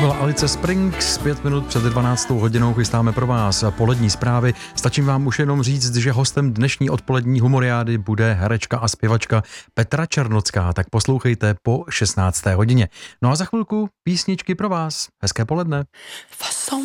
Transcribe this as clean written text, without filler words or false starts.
byla Alice Springs, 5 minut před 12. hodinou chystáme pro vás polední zprávy. Stačím vám už jenom říct, že hostem dnešní odpolední humoriády bude herečka a zpěvačka Petra Černocká, tak poslouchejte po 16. hodině. No a za chvilku písničky pro vás. Hezké poledne.